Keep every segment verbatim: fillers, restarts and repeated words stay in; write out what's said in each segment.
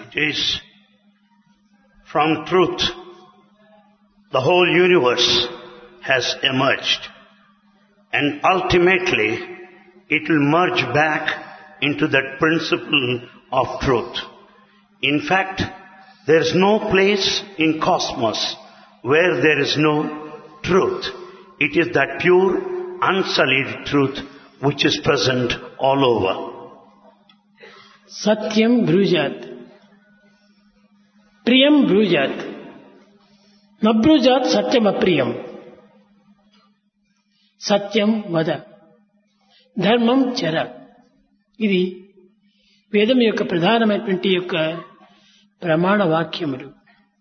It is from truth the whole universe has emerged, and ultimately it will merge back into that principle of truth. In fact, there is no place in cosmos where there is no truth. It is that pure, unsullied truth which is present all over. Satyam brujat, priyam brujat, nabrujat satyam apriyam. Satyam vada, ధర్మం చర. ఇది వేదం యొక్క ప్రధానమైనటువంటి యొక్క ప్రమాణ వాక్యములు.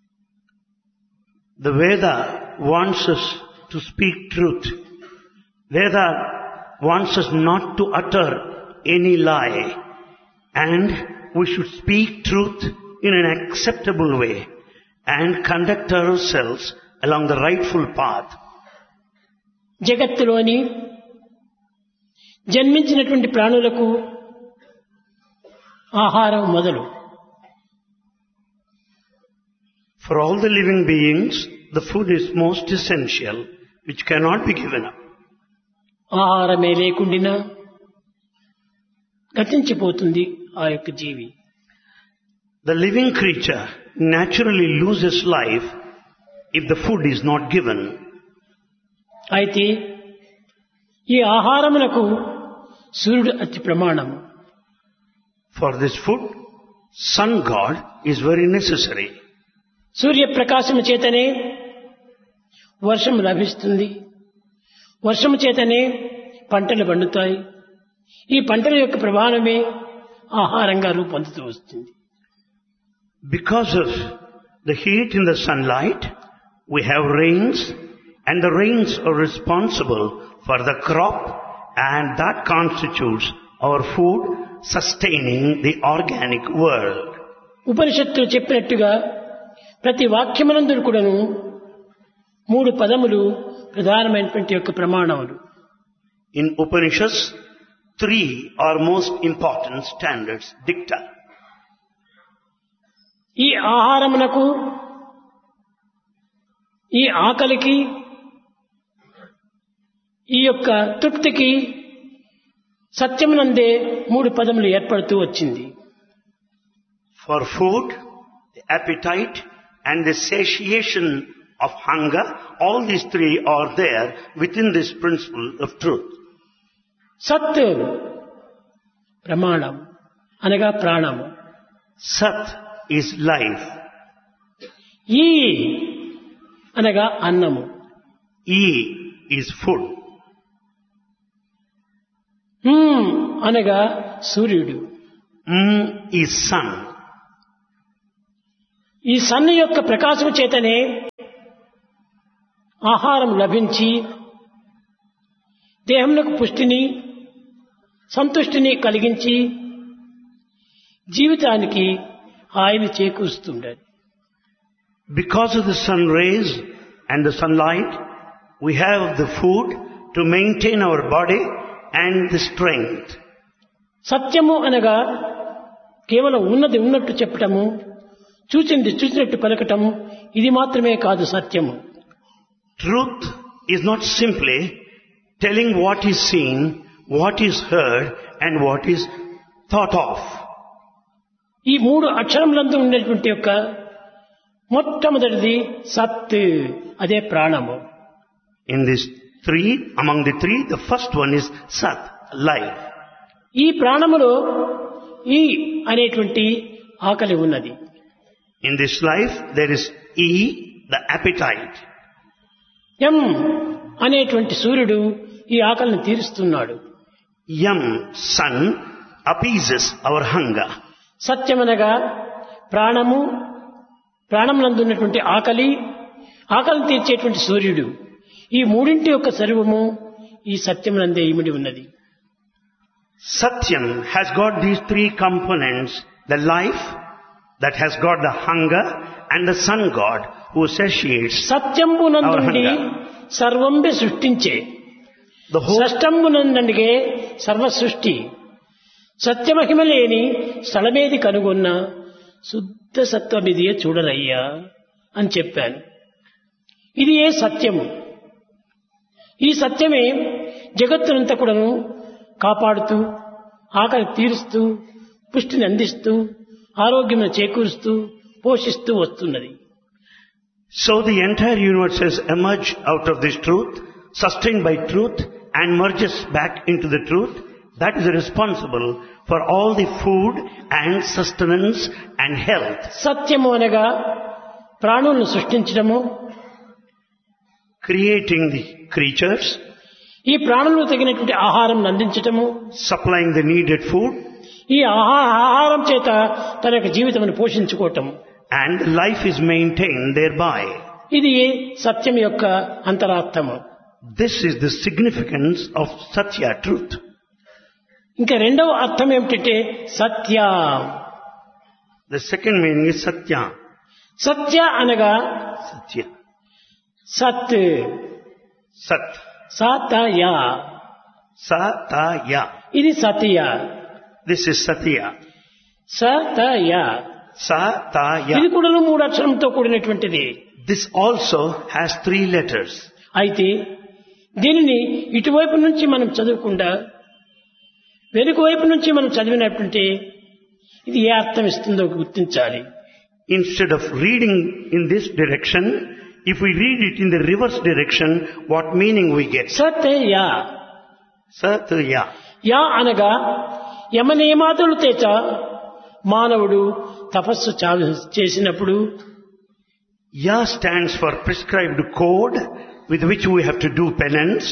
The Veda wants us to speak truth. Veda wants us not to utter any lie, and we should speak truth in an acceptable way and conduct ourselves along the rightful path. జగత్తులోని జన్మించినటువంటి ప్రాణులకు ఆహారం మొదలు. For all the living beings, the food is most essential, which cannot be given up. ఆహారమే లేకుండా గతించిపోతుంది ఆ యొక్క జీవి. The living creature naturally loses life if the food is not given. అయితే ఈ ఆహారమునకు సూర్యుడు అతి ప్రమాణం. For this food, sun god is very necessary. సూర్యప్రకాశము చేతనే వర్షం లభిస్తుంది. వర్షము చేతనే పంటలు పండుతాయి. ఈ పంటల యొక్క ప్రభావమే ఆహారంగా రూపొందుతూ వస్తుంది. Because of the heat in the sunlight, we have rains, and the rains are responsible for the crop, and that constitutes our food, sustaining the organic world. ఉపనిషత్తులు చెప్పినట్టుగా ప్రతి వాక్యమునందు కూడాను మూడు పదములు ప్రధానమైనటువంటి యొక్క ప్రమాణములు. In Upanishads, three are most important standards, dicta. ఈ ఆహారమునకు, ఈ ఆకలికి, ఈ యొక్క తృప్తికి సత్యమునందే మూడు పదములు ఏర్పడుతూ వచ్చింది. For food, the appetite, and the satiation of hunger, all these three are there within this principle of truth. సత్ ప్రమాణం అనగా ప్రాణము. Sat is life. ఈ అనగా అన్నము. E is food. హ్మ్ అనగా సూర్యుడు. M is sun. ఈ సన్ యొక్క ప్రకాశం చేతనే ఆహారం లభించి దేహమునకు పుష్టిని, సంతుష్టిని కలిగించి జీవితానికి హాయిని చేకూరుస్తుండాలి. Because of the sun rays and the sunlight, we have the food to maintain our body and the strength. సత్యము అనగా కేవలం ఉన్నది ఉన్నట్టు చెప్పటము, చూచింది చూసినట్టు పలకటము, ఇది మాత్రమే కాదు సత్యము. Truth is not simply telling what is seen, what is heard, and what is thought of. ఈ మూడు అక్షరములందు ఉండేటువంటి యొక్క మొట్టమొదటిది సత్, అదే ప్రాణము. In these three, among the three, the first one is Sat, life. ఈ ప్రాణములో ఈ అనేటువంటి ఆకలి ఉన్నది. In this life, there is E, the appetite. ఎం అనేటువంటి సూర్యుడు ఈ ఆకలిని తీరుస్తున్నాడు. Yam, sun, appeases our hunger. సత్యమనగా ప్రాణము, ప్రాణమునందు ఉన్నటువంటి ఆకలి, ఆకలిని తీర్చేటువంటి సూర్యుడు, ఈ మూడింటి యొక్క సర్వము ఈ సత్యమునందే ఇమిడి ఉన్నది. Satyam has got these three components, the life that has got the hunger and the sun god who satiates సత్యంబునందుండి సర్వంబి సృష్టించే, the whole. షష్టంబునందుండిగే సర్వ సృష్టి, సత్యమహిమ లేని స్థలమేది కనుగొన్న శుద్ధ సత్వం ఇదియే చూడరయ్యా అని చెప్పాను. ఇది ఏ సత్యము. ఈ సత్యమే జగత్తునంతా కూడాను కాపాడుతూ, ఆకలి తీరుస్తూ, పుష్టిని అందిస్తూ, ఆరోగ్యం చేకూరుస్తూ, పోషిస్తూ వస్తున్నది. So the entire universe has emerged out of this truth, sustained by truth, and merges back into the truth. That is responsible for all the food and sustenance and health. సత్యము అనగా ప్రాణులను సృష్టించడము, creating the creatures, ఈ ప్రాణులకు తగినటువంటి ఆహారం అందించటము, supplying the needed food, ఈ ఆహారం చేత తన యొక్క జీవితమును పోషించుకోవటం, and life is maintained thereby. ఇది సత్యం యొక్క అంతరార్థము. This is the significance of Satya, truth. ఇంకా రెండవ అర్థం ఏమిటంటే సత్య. The second meaning is Satya. సత్య అనగా Satya. సత్, Sat. సతయ, Sataya. ఇది సత్య. This is Satya. సతయ, Sataya. ఇది కూడా మూడు అక్షరంతో కూడినటువంటిది. This also has three letters. అయితే దీనిని ఇటువైపు నుంచి మనం చదవకుండా వెనుక వైపు నుంచి మనం చదివినట్టుంటే ఇది ఏ అర్థం ఇస్తుందో గుర్తించాలి. Instead of reading in this direction, if we read it in the reverse direction, what meaning we get? Satya. Satya. Yeah అనగా యమనియమాదులు చేత మానవుడు తపస్సు చేసినప్పుడు, Ya stands for prescribed code with which we have to do penance.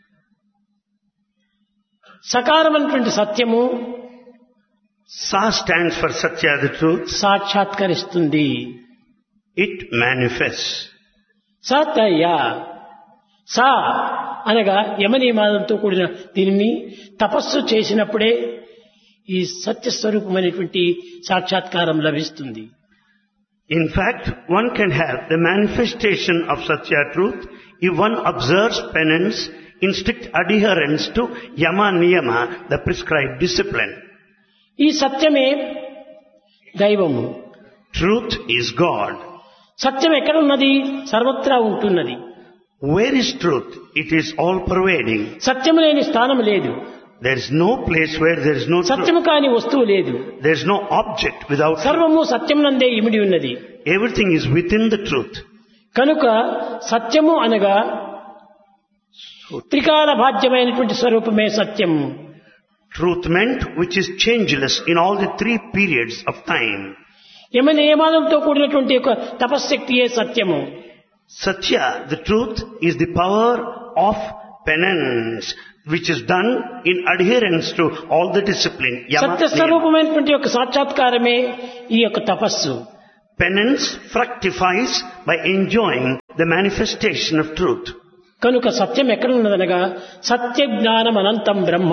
సకారమైనటువంటి సత్యము Sa stands for Satya, the truth. సాక్షాత్కరిస్తుంది. It manifests. సతయ. సా అనగా యమనియమాలతో కూడిన దీనిని తపస్సు చేసినప్పుడే ఈ సత్యస్వరూపమైనటువంటి సాక్షాత్కారం లభిస్తుంది. In fact, one can have the manifestation of Satya truth if one observes penance in strict adherence to Yama Niyama, the prescribed discipline. ఈ సత్యమే దైవము. Truth is God. సత్యం ఎక్కడ ఉన్నది? సర్వత్రా ఉంటున్నది. Where is truth? It is all pervading. సత్యం లేని స్థానం లేదు. There is no place where there is no truth. సత్యము కాని వస్తువు లేదు. There is no object without truth. సర్వము సత్యం నందే ఇమిడి ఉన్నది. Everything is within the truth. కనుక సత్యము అనగా త్రికాల బాధ్యమైనటువంటి స్వరూపమే సత్యం. Truth meant which is changeless in all the three periods of time. యమ నియమాలతో కూడినటువంటి ఒక తపశ్శక్తియే సత్యము. Satya, the truth, is the power of penance, which is done in adherence to all the discipline. సత్య స్వరూపమైనటువంటి యొక్క సాక్షాత్కారమే ఈ యొక్క తపస్సు. Penance fructifies by enjoying the manifestation of truth. కనుక సత్యం ఎక్కడ ఉన్నదనగా సత్య జ్ఞానం అనంతం బ్రహ్మ.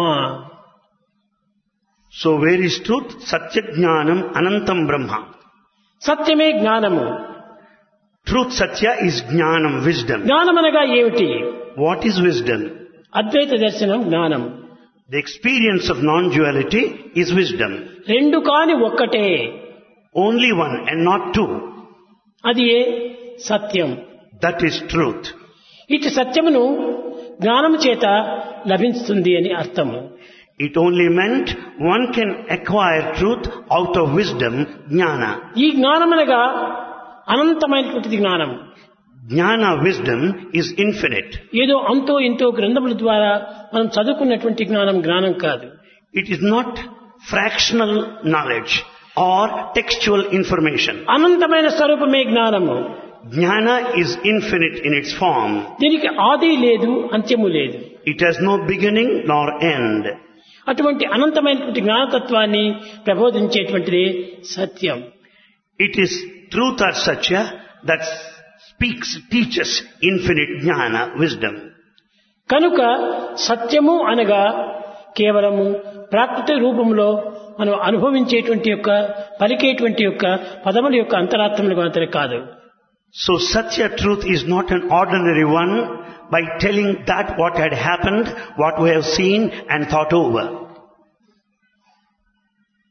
So where is truth? Satya Jnanam Anantam Brahma. సత్యమే జ్ఞానము. Truth Satya is Jnanam, wisdom. జ్ఞానం అనగా ఏమిటి? What is wisdom? అద్వైత దర్శనం జ్ఞానం. The experience of non-duality is wisdom. రెండు కాని ఒక్కటే. Only one and not two. అది ఏ సత్యం. That is truth. ఇటు సత్యమును జ్ఞానము చేత లభిస్తుంది అని అర్థము. It only meant one can acquire truth out of wisdom, jnana. ఈ జ్ఞానమనగా అనంతమైనటువంటి జ్ఞానం. Jnana, wisdom, is infinite. ఏదో అంతో ఇంతో గ్రంథముల ద్వారా మనం చదువుకున్నటువంటి జ్ఞానం జ్ఞానం కాదు. It is not fractional knowledge or textual information. అనంతమైన స్వరూపమే జ్ఞానము. Jnana is infinite in its form. దీనికి ఆది లేదు, అంత్యము లేదు. It has no beginning nor end. అటువంటి అనంతమైనటువంటి జ్ఞానతత్వాన్ని ప్రబోధించేటువంటిదే సత్యం. It is truth or satya that speaks, teaches infinite jnana, wisdom. కనుక సత్యము అనగా కేవలము ప్రాకృతిక రూపంలో మనం అనుభవించేటువంటి యొక్క పలికేటువంటి యొక్క పదముల యొక్క అంతరార్థములు మాత్రమే కాదు. So Satya truth is not an ordinary one by telling that what had happened, what we have seen and thought over.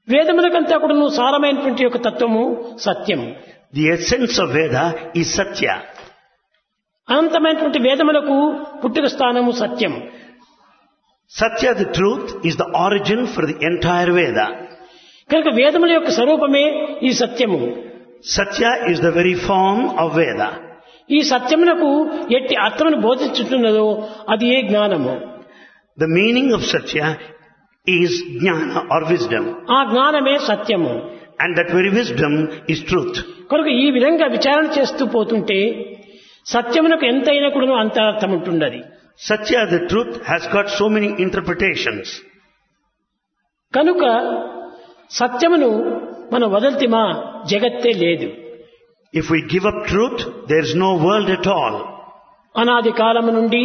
వేదములకంతా కూడా సారమైనటువంటి యొక్క తత్వము సత్యము. The essence of Veda is Satya. అనంతమైనటువంటి వేదములకు పుట్టుక స్థానము సత్యం. Satya, the truth, is the origin for the entire Veda. కనుక వేదముల యొక్క స్వరూపమే ఈ సత్యము. Satya is the very form of Veda. ఈ సత్యమునకు ఎట్టి అర్థమును బోధించుతున్నదో అది ఏ జ్ఞానము. The meaning of Satya is Jnana or wisdom. ఆ జ్ఞానమే సత్యము. And that very wisdom is truth. కనుక ఈ విధంగా విచారణ చేస్తూ పోతుంటే సత్యమునకు ఎంతైనా కూడా అంత అర్థం ఉంటున్నది. Satya, the truth, has got so many interpretations. కనుక సత్యమును మనం వదల్తిమా జగత్తే లేదు. If we give up truth, there is no world at all. అనాది కాలము నుండి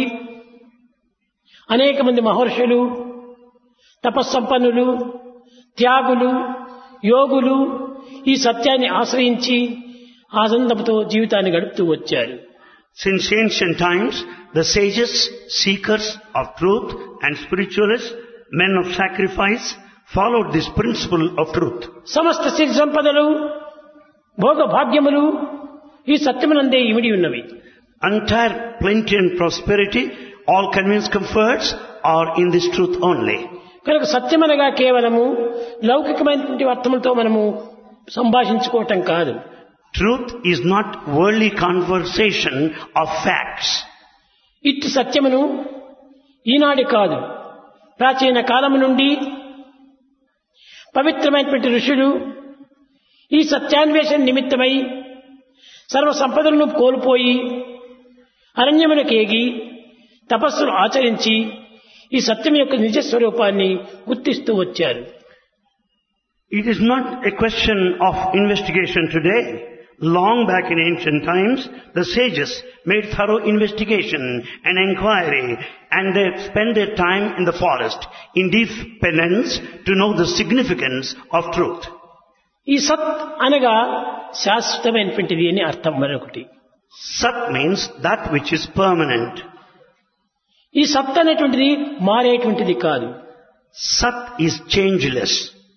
అనేక మంది మహర్షులు, తపస్సంపన్నులు, త్యాగులు, యోగులు ఈ సత్యాన్ని ఆశ్రయించి ఆనందంతో జీవితాన్ని గడుపుతూ వచ్చారు. Since ancient times, the sages, seekers of truth and spiritualists, men of sacrifice, followed this principle of truth. సమస్త సిద్ధ సంపదలు, భోగ భాగ్యములు ఈ సత్యమునందే ఇమిడి ఉన్నవి. Entire plenty and prosperity, all convenience comforts are in this truth only. కనుక సత్యమనగా కేవలము లౌకికమైనటువంటి అర్థములతో మనము సంభాషించుకోవటం కాదు. Truth is not worldly conversation of facts. ఇట్టి సత్యమును ఈనాడు కాదు, ప్రాచీన కాలము నుండి పవిత్రమైనటువంటి ఋషులు ఈ సత్యాన్వేషణ నిమిత్తమై సర్వ సంపదలను కోల్పోయి అరణ్యమునకేగి తపస్సులు ఆచరించి ఈ సత్యం యొక్క నిజ స్వరూపాన్ని గుర్తిస్తూ వచ్చారు. It is not a question of investigation today. Long back in ancient times, the sages made thorough investigation and inquiry, and they spent their time in the forest in deep penance to know the significance of truth. ఈ సత్ అనగా శాశ్వతమైనటువంటిది అని అర్థం. మరొకటి Sat means that which is permanent. ఈ సత్ అనేటువంటిది మారేటువంటిది కాదు. Sat is changeless.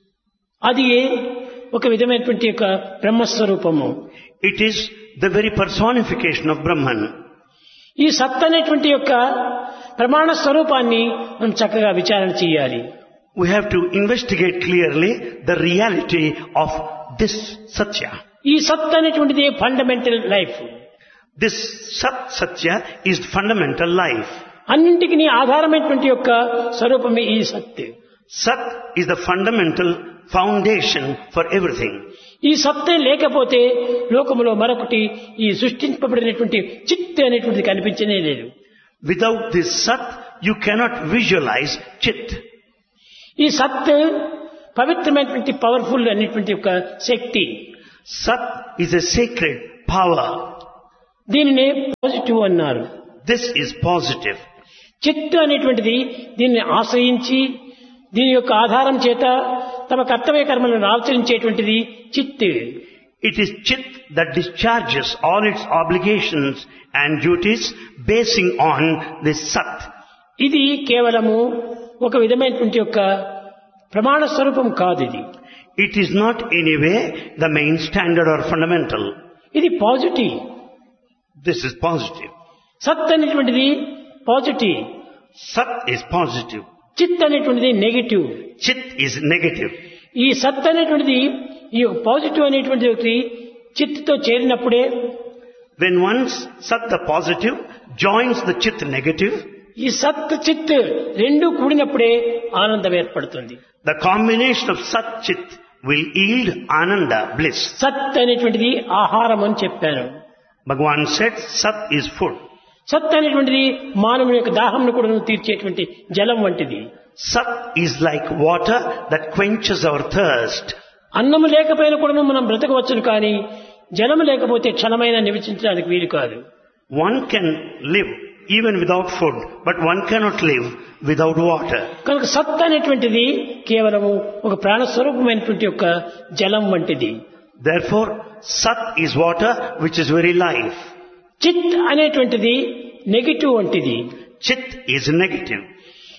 అది ఒక విధమైనటువంటి యొక్క బ్రహ్మస్వరూపము. It is the very personification of Brahman. ఈ సత్ అనేటువంటి యొక్క ప్రమాణ స్వరూపాన్ని మనం చక్కగా విచారణ చేయాలి. We have to investigate clearly the reality of this Satya. ఈ సత్ అనేటువంటిది fundamental life. This Sat Satya is fundamental life. అన్నింటికి ఆధారమైనటువంటి యొక్క స్వరూపమే ఈ సత్. Sat is the fundamental foundation for everything. ఈ సత్తే లేకపోతే లోకములో మరొకటి ఈ సృష్టింపబడినటువంటి చిత్ అనేటువంటిది కనిపించనే లేదు. Without this Sat, you cannot visualize Chit. ఈ సత్ పవిత్రమైనటువంటి పవర్ఫుల్ అనేటువంటి ఒక శక్తి. Sat is a sacred power. దీనినే పాజిటివ్ అన్నారు. This is positive. చిత్ అనేటువంటిది దీన్ని ఆశ్రయించి దీని యొక్క ఆధారం చేత తమ కర్తవ్య కర్మలను ఆచరించేటువంటిది చిత్. It is Chit that discharges all its obligations and duties basing on this Sat. ఇది కేవలము ఒక విధమైనటువంటి యొక్క ప్రమాణ స్వరూపం కాదు. ఇది It is not in a way the main standard or fundamental. ఇది పాజిటివ్. This is positive. సత్ అనేటువంటిది పాజిటివ్. Sat is positive. చిత్ అనేటువంటిది నెగిటివ్. Chit is negative. ఈ సత్ అనేటువంటిది ఈ పాజిటివ్ అనేటువంటి ఒకటి చిత్తుతో చేరినప్పుడే, When once Sat the positive joins the Chit negative, ఈ సత్ చిత్ రెండు కూడినప్పుడే ఆనందం ఏర్పడుతుంది. the combination of Sat Chit will yield Ananda, bliss. సత్ అనేటువంటిది ఆహారం అని చెప్పాను. Bhagavan said Sat is food. సత్ అనేటువంటిది మానవుని యొక్క దాహంను కూడా తీర్చేటువంటి జలం వంటిది. Sat is like water that quenches our thirst. అన్నము లేకపోయినా కూడా మనం బ్రతకవచ్చును, కానీ జలము లేకపోతే క్షణమైన నివసించడానికి వీలు కాదు. One can live even without food, but one cannot live without water. కనుక సత్ అనేటువంటిది కేవలము ఒక ప్రాణస్వరూపమైనటువంటి యొక్క జలం వంటిది. Therefore, Sat is water which is very life. చిత్ అనేటువంటిది నెగిటివ్ వంటిది. Chit is negative.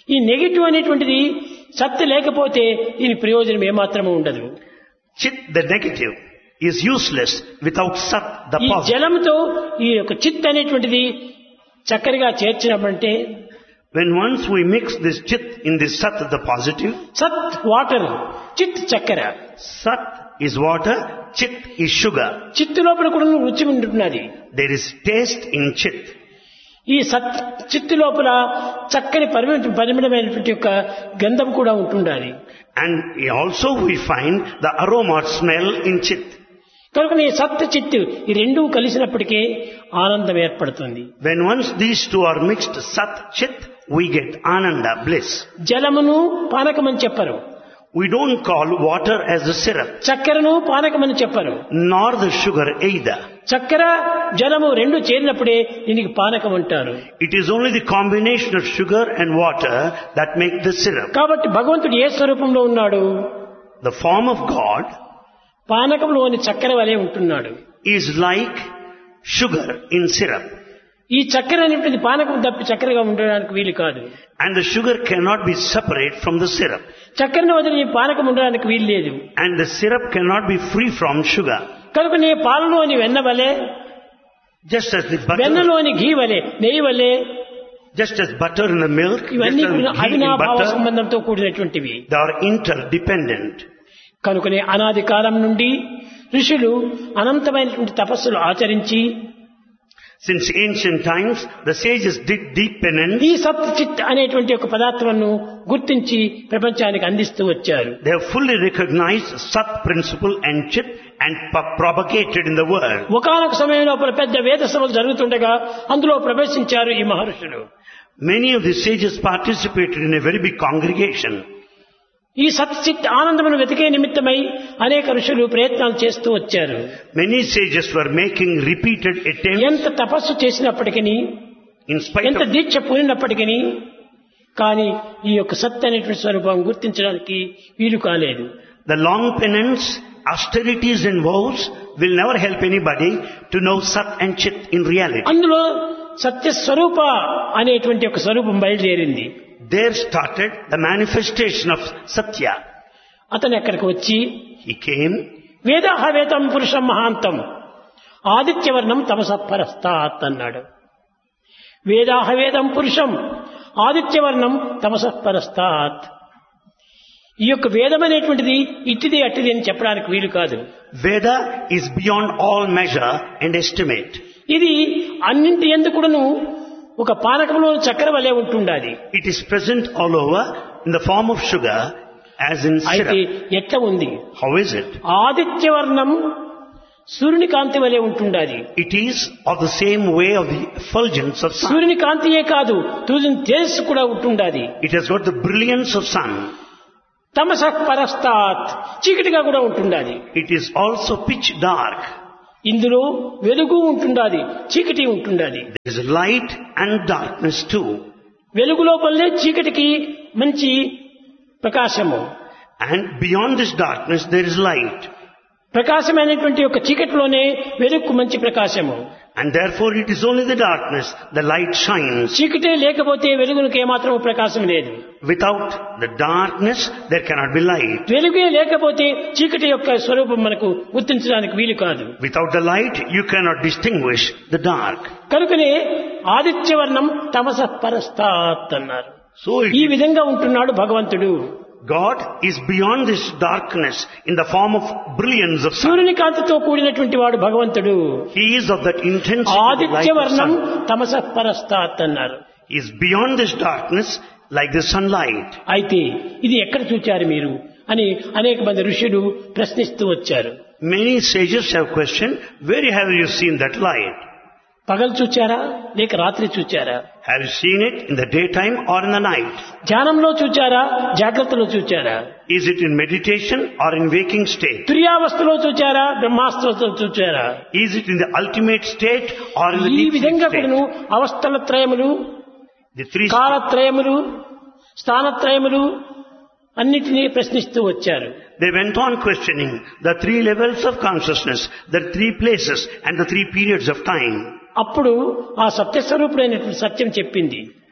ఈ నెగిటివ్ అనేటువంటిది సత్ లేకపోతే దీని ప్రయోజనం ఏమాత్రము ఉండదు. Chit, the negative, is useless without Sat, the ఈ positive. జలంతో ఈ యొక్క చిత్ అనేటువంటిది చక్కరగా చేర్చినామంటే When once we mix this Chit in this Sat, the positive, సత్ వాటర్, చిత్ చక్కెర. Sat is water, Chit is sugar. చిత్తు లోపల కూడా రుచి ఉంటున్నది. There is taste in Chit. ఈ సత్ చిత్తు లోపల చక్కని పరిమ పరిమళమైనటువంటి యొక్క గంధం కూడా ఉంటుండాలి. And also we find the aroma or smell in Chit. కనుక ఈ సత్ చిత్తు ఈ రెండూ కలిసినప్పటికీ ఆనందం ఏర్పడుతుంది. When once these two are mixed, Sat, Chit, we get Ananda, bliss. జలమును పానకమని చెప్పరు, We don't call water as a syrup, చక్కెరను పానకమని చెప్పరు. nor the sugar either. చక్కెర జలము రెండు చేరినప్పుడే దీనికి పానకం అంటారు. It is only the combination of sugar and water that make the syrup. కాబట్టి భగవంతుడు ఏ స్వరూపంలో ఉన్నాడు? The form of God పానకంలోని చక్కెర వలె ఉంటున్నాడు. is like sugar in syrup. ఈ చక్కెర అనేటువంటి పానకం తప్పి చక్కెరగా ఉండడానికి వీలు కాదు. And the sugar cannot be separate from the syrup. చక్కెరను వదిలి ఈ పానకం ఉండడానికి వీలు లేదు. And the syrup cannot be free from sugar. కనుక నీ పాలలోని వెన్న వలె, Just as the butter, వెన్నలోని ఘీ వలె, నెయ్యి వలె, just as butter in the milk, just ఇవన్నీ as కూడా ghee in అవినాభావ butter, సంబంధంతో కూడినటువంటివి. they are interdependent. కనుకనే అనాది కాలం నుండి ఋషులు అనంతమైనటువంటి తపస్సులు ఆచరించి Since ancient times, the sages did deep penance. ఈ సత్ చిత్ అనేటువంటి ఒక పదార్థమును గుర్తించి ప్రపంచానికి అందిస్తూ వచ్చారు. They have fully recognized Sat principle and Chit and p- propagated in the world. ఒకానొక సమయంలో పెద్ద వేద సభలు జరుగుతుండగా అందులో ప్రవేశించారు ఈ మహర్షులు. Many of the sages participated in a very big congregation. ఈ సత్ చిత్ ఆనందమును వెతికే నిమిత్తమై అనేక ఋషులు ప్రయత్నాలు చేస్తూ వచ్చారు. Many sages were making repeated attempts ఎంత తపస్సు చేసినప్పటికీ, in spite ఎంత of దీక్ష పూనినప్పటికీ కానీ ఈ యొక్క సత్ అనేటువంటి స్వరూపం గుర్తించడానికి వీలు కాలేదు. the long penance, austerities and vows will never help anybody to know Sat and Chit in reality. అందులో సత్య స్వరూప అనేటువంటి ఒక స్వరూపం బయలుదేరింది. There started the manifestation of Satya. అతను ఎక్కడికి వచ్చి He came, వేదాహ వేదం పురుషం మహాంతం ఆదిత్యవర్ణం తమసపరస్తాత్ అన్నాడు. వేదాహ వేదం పురుషం ఆదిత్యవర్ణం తమసపరస్తాత్. ఈ యొక్క వేదం అనేటువంటిది ఇట్టిది అట్టిది అని చెప్పడానికి వీలు కాదు. Veda is beyond all measure and estimate. ఇది అన్నింటి ఎందుకును ఒక పానకంలో చక్కెర వలె ఉంటుండాలి. It is present all over in the form of sugar as in అయితే syrup. ఎట్లా ఉంది? How is it? ఆదిత్యవర్ణం సూర్యుని కాంతి వలె ఉంటుండాలి. It is of the same way of the effulgence of sun. సూర్యుని కాంతియే కాదు, సూర్యుని తేజస్సు కూడా ఉంటుండాలి. It has got the brilliance of sun. తమసః పరస్తాత్ చీకటిగా కూడా ఉంటుండాలి. It is also pitch dark. ఇందులో వెలుగు ఉంటుండాలి, చీకటి ఉంటుండాలి. There is light and darkness too. వెలుగు లోపలనే చీకటికి మంచి ప్రకాశము, And beyond this darkness there is light. ప్రకాశమైనటువంటి ఒక చీకటిలోనే వెలుగుకు మంచి ప్రకాశము. And therefore it is only the darkness, the light shines. చీకటే లేకపోతే వెలుగునికి ఏమాత్రం ప్రకాశం లేదు. Without the darkness there cannot be light. వెలుగే లేకపోతే చీకటి యొక్క స్వరూపం మనకు గుర్తించడానికి వీలు కాదు. Without the light you cannot distinguish the dark. కనుకనే ఆదిత్యవర్ణం తమసః పరస్తాత్ అన్నారు. So it ఈ is, విధంగా ఉంటున్నాడు భగవంతుడు. God is beyond this darkness in the form of brilliance of sun. సూర్యుని కాంతితో కూడినటువంటి వాడు భగవంతుడు. He is of that intensity of the light of ఆదిత్యవర్ణం sun. తమసః పరస్తాత్ అన్నారు. He is beyond this darkness like the sunlight. అయితే ఇది ఎక్కడ చూచారు మీరు అని అనేక మంది ఋషులు ప్రశ్నిస్తూ వచ్చారు. Many sages have questioned, where have you seen that light? పగలు చూచారా లేక రాత్రి చూచారా? Have you seen it in the daytime or in the night? ధ్యానంలో చూచారా జాగ్రత్తలో చూచారా? Is it in meditation or in waking state? తుర్యావస్థలో చూచారా బ్రహ్మావస్థలో చూచారా? Is it in the ultimate state or in the ఈ deep sleep విధంగా state? కూడాను అవస్థల త్రయములు, The three కాలత్రయములు, స్థానత్రయములు అన్నిటినీ ప్రశ్నిస్తూ వచ్చారు. They went on questioning the three levels of consciousness, the three places and the three periods of time. అప్పుడు ఆ సత్యస్వరూపుడైనటువంటి సత్యం చెప్పింది.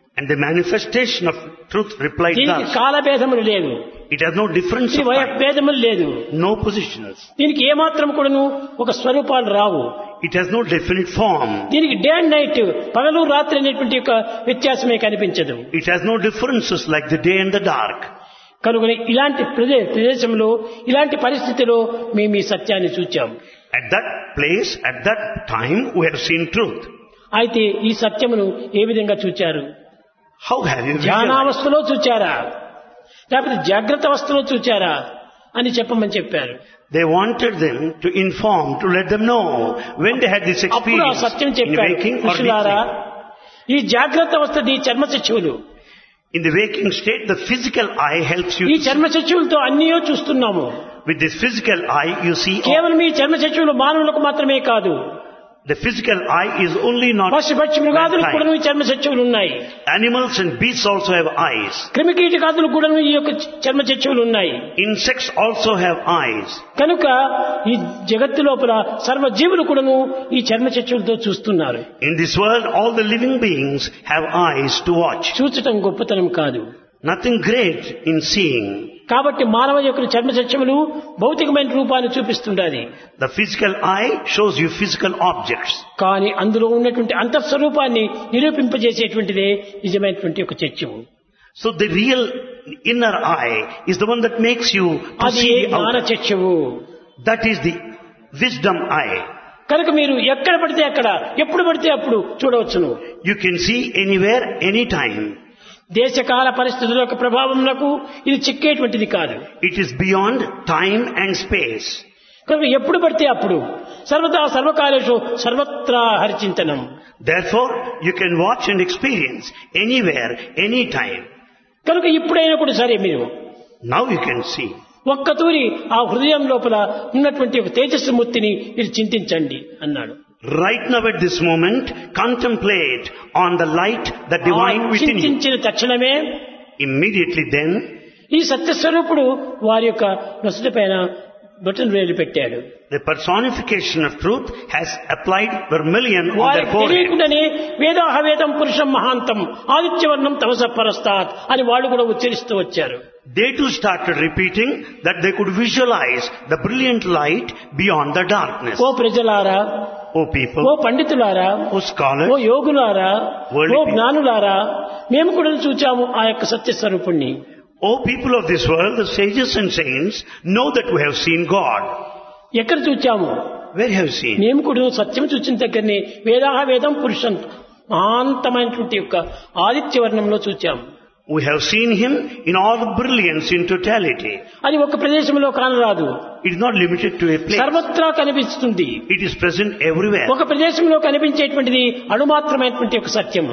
And the manifestation of truth replied దీనికి thus. కాలభేదములు లేదు, It has no difference దీని of time, వయభేదములు లేదు, no positions. దీనికి ఏమాత్రం కూడాను ఒక స్వరూపాలు రావు. It has no definite form. దీనికి డే అండ్ నైట్, పగలు రాత్రి అనేటువంటి ఒక వ్యత్యాసమే కనిపించదు. It has no differences like the day and the dark. కనుక ఇలాంటి ప్రదే- ప్రదేశంలో ఇలాంటి పరిస్థితిలో మేము ఈ సత్యాన్ని చూచాం. At that place, at that time, we have seen truth. అయితే ఈ సత్యమును ఏ విధంగా చూచారు? How have you visualized? ధ్యానావస్థలో చూచారా, లేకపోతే జాగ్రత్త అవస్థలో చూచారా అని చెప్పమని చెప్పారు. They wanted them to inform, to let them know when they had this అప్పుడు ఆ experience సత్యం in చెప్పారు, waking or ఋషులారా, deep ఈ జాగ్రత్త అవస్థది చర్మచక్షువులు. sleep. In the waking state, the physical eye helps you ఈ to see. చర్మచక్షువులతో అన్నీయో చూస్తున్నాము. With this physical eye, you see all. కేవలం ఈ చర్మచక్షువులు మానవులకు మాత్రమే కాదు, The physical eye is only not పశు పక్షి మృగాదులకు mankind. కూడా ఈ చర్మచక్షువులు ఉన్నాయి. Animals and beasts also have eyes. క్రిమికీటకాదులకు కూడా ఈ యొక్క చర్మచక్షువులు ఉన్నాయి. Insects also have eyes. కనుక ఈ జగత్తు లోపల సర్వజీవులు కూడాను ఈ చర్మచక్షువులతో చూస్తున్నారు. In this world, all the living beings have eyes to watch. చూచటం గొప్పతనం కాదు. Nothing great in seeing. కాబట్టి మానవ యొక్క చర్మచక్షములు భౌతికమైన రూపాన్ని చూపిస్తుండాలి. The physical eye shows you physical objects. కానీ అందులో ఉన్నటువంటి అంతఃస్వరూపాన్ని నిరూపింపజేసేటువంటిదే నిజమైనటువంటి ఒక చర్చము. So the real inner eye is the one that makes you to అది see the జ్ఞాన outer. చక్షువు. That is the wisdom eye. కనుక మీరు ఎక్కడ పడితే అక్కడ, ఎప్పుడు పడితే అప్పుడు చూడవచ్చును. You can see anywhere, anytime. దేశకాల పరిస్థితుల యొక్క ప్రభావములకు ఇది చిక్కేటువంటిది కాదు. It is beyond time and space. కనుక ఎప్పుడు పడితే అప్పుడు, సర్వదా సర్వకాలేషు సర్వత్రా హరిచింతనం. Therefore, you can watch and experience anywhere, anytime. కనుక ఇప్పుడైనా కూడా సరే మీరు Now you can see. ఒక్కతూరి ఆ హృదయం లోపల ఉన్నటువంటి ఒక తేజస్సు మూర్తిని మీరు చింతించండి అన్నాడు. Right now at this moment, contemplate on the light, the divine ఆ within you. చింతించిన తక్షణమే Immediately then, ఈ సత్యస్వరూపుడు వారి యొక్క నొసటి పైన బొటన్ వేలు పెట్టాడు. the personification of truth has applied vermilion on వారికి their forehead. తెలియకుండానే వేదాహ వేదం పురుషం మహాంతం ఆదిత్యవర్ణం తమస పరస్తాత్ అని వాళ్ళు కూడా ఉచ్చరిస్తూ వచ్చారు. They too started repeating that they could visualize the brilliant light beyond the darkness. ఓ ప్రజలారా, O people, ఓ పండితులారా, O ఓ scholars, యోగులారా, Worldly ఓ people. జ్ఞానులారా, మేము కూడా చూచాము ఆ యొక్క సత్యస్వరూపుణ్ణి. O people of this world, the sages and saints, know that we have seen God. ఎక్కడ చూచాము? Where have you seen? మేము కూడా సత్యం చూచిన దగ్గరనే వేదాహ వేదం పురుషం మహాంతమైనటువంటి యొక్క ఆదిత్యవర్ణంలో చూచాము. We have seen Him in all the brilliance in totality. అది ఒక ప్రదేశంలో కానరాదు, It is not limited to a place. సర్వత్రా కనిపిస్తుంది. It is present everywhere. ఒక ప్రదేశంలో కనిపించేటువంటిది అణుమాత్రమైనటువంటి ఒక సత్యము.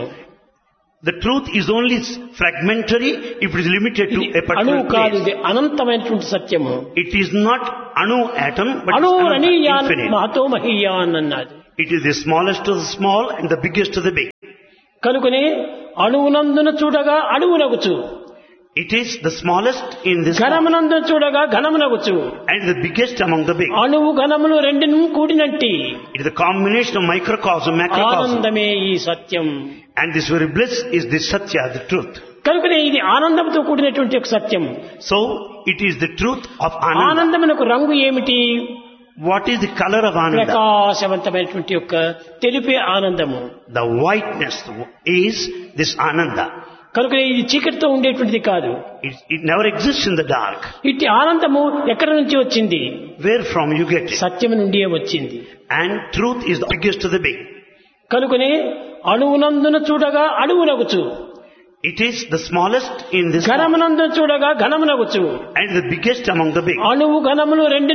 The truth is only fragmentary if it is limited to ఇది a particular అణువు కాదు, place. ఇది అనంతమైనటువంటి సత్యము. It is not anu atom, but అణు it's రణీయాన్ infinite. మహతో మహీయాన్ అన్నది. It is the smallest of the small and the biggest of the big. కనుకనే అణువునందున చూడగా అణువునగుచు, It is the smallest in this small ఘనమునందున చూడగా ఘనమునగుచు. and the biggest among the big. అణువు ఘనములు రెండును కూడినట్టి It is the combination of microcosm, macrocosm. ఆనందమే ఈ సత్యం. And this very bliss is the satya, the truth. కనుకనే ఇది ఆనందంతో కూడినటువంటి ఒక సత్యం. So, it is the truth of Ananda. ఆనందమునకు రంగు ఏమిటి? What is the color of Ananda? ప్రకాశవంతమైనటువంటి యొక్క తెలిపే ఆనందము. The whiteness is this Ananda. కనుక ఇది చీకటితో ఉండేటువంటిది కాదు. It, it never exists in the dark. ఇట్టి ఆనందము ఎక్కడి నుంచి వచ్చింది? Where from you get it? సత్యము నుండియే వచ్చింది. And truth is the biggest of the big. కనుకనే అణువునందున చూడగా అణువునగుచు, It is the smallest in this small ఘనమునందున చూడగా ఘనమునగుచు. and the biggest among the big. అణువు ఘనములు రెండు